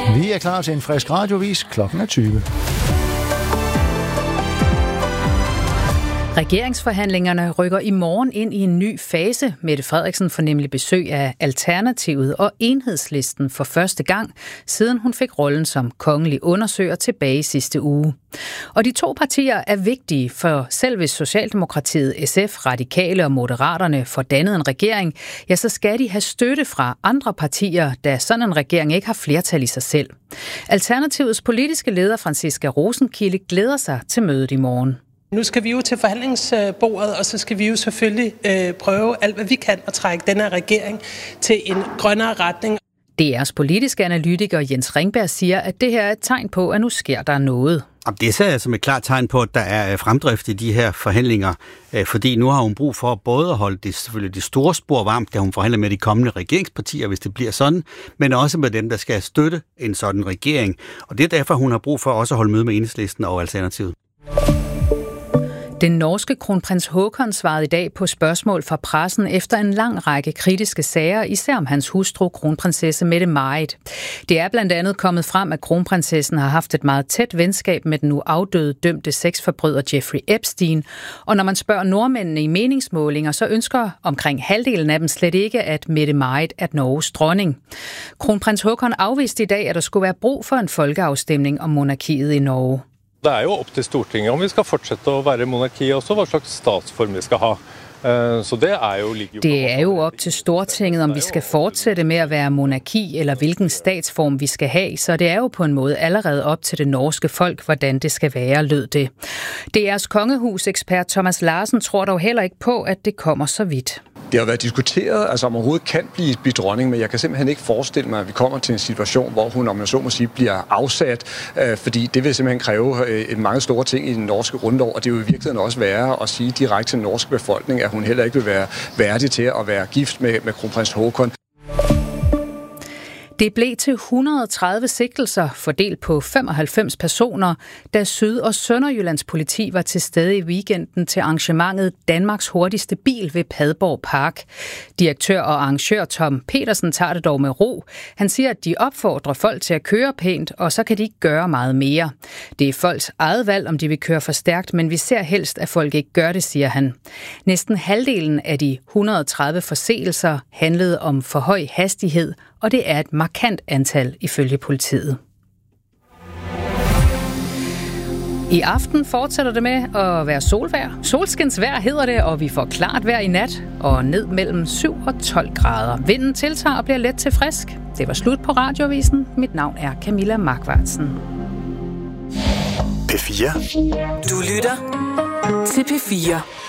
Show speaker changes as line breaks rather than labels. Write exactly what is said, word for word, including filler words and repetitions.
Vi er klar til en frisk radiovis. Klokken er tyve.
Regeringsforhandlingerne rykker i morgen ind i en ny fase. Mette Frederiksen får nemlig besøg af Alternativet og Enhedslisten for første gang, siden hun fik rollen som kongelig undersøger tilbage sidste uge. Og de to partier er vigtige, for selv hvis Socialdemokratiet, S F, Radikale og Moderaterne får dannet en regering, ja, så skal de have støtte fra andre partier, da sådan en regering ikke har flertal i sig selv. Alternativets politiske leder, Franciska Rosenkilde, glæder sig til mødet i morgen.
Nu skal vi jo til forhandlingsbordet, og så skal vi jo selvfølgelig øh, prøve alt, hvad vi kan at trække den her regering til en grønnere retning.
D R's politiske analytiker Jens Ringberg siger, at det her er et tegn på, at nu sker der noget.
Det ser jeg som et klart tegn på, at der er fremdrift i de her forhandlinger, fordi nu har hun brug for både at holde det, selvfølgelig det store spor varmt, da hun forhandler med de kommende regeringspartier, hvis det bliver sådan, men også med dem, der skal støtte en sådan regering. Og det er derfor, hun har brug for også at holde møde med Enhedslisten og Alternativet.
Den norske kronprins Haakon svarede i dag på spørgsmål fra pressen efter en lang række kritiske sager, især om hans hustru, kronprinsesse Mette-Marit. Det er blandt andet kommet frem, at kronprinsessen har haft et meget tæt venskab med den nu afdøde dømte sexforbryder Jeffrey Epstein. Og når man spørger nordmændene i meningsmålinger, så ønsker omkring halvdelen af dem slet ikke, at Mette-Marit er Norges dronning. Kronprins Haakon afviste i dag, at der skulle være brug for en folkeafstemning om monarkiet i Norge.
Det er jo op til Stortinget om vi skal fortsætte at være monarki, også hvad slags statsform vi skal have. Så det er jo ligger
Det er jo op til Stortinget, om vi skal fortsætte med at være monarki, eller hvilken statsform vi skal have. Så det er jo på en måde allerede op til det norske folk, hvordan det skal være, lød det. D R's kongehusekspert Thomas Larsen tror dog heller ikke på, at det kommer så vidt.
Det har været diskuteret, altså om overhovedet kan blive, blive dronning, men jeg kan simpelthen ikke forestille mig, at vi kommer til en situation, hvor hun, om jeg så må sige, bliver afsat, øh, fordi det vil simpelthen kræve øh, mange store ting i den norske grundlov, og det vil i virkeligheden også være at sige direkte til den norske befolkning, at hun heller ikke vil være værdig til at være gift med, med kronprins Haakon.
Det blev til et hundrede og tredive sigtelser, fordelt på femoghalvfems personer, da Syd- og Sønderjyllands politi var til stede i weekenden til arrangementet Danmarks hurtigste bil ved Padborg Park. Direktør og arrangør Tom Petersen tager det dog med ro. Han siger, at de opfordrer folk til at køre pænt, og så kan de ikke gøre meget mere. Det er folks eget valg, om de vil køre for stærkt, men vi ser helst, at folk ikke gør det, siger han. Næsten halvdelen af de et hundrede og tredive forseelser handlede om for høj hastighed, og det er et markant antal ifølge politiet. I aften fortsætter det med at være solvejr. Solskinsvejr hedder det, og vi får klart vejr i nat og ned mellem syv og tolv grader. Vinden tiltager og bliver let til frisk. Det var slut på Radioavisen. Mit navn er Camilla Markvartsen.
P fire.
Du lytter til P fire.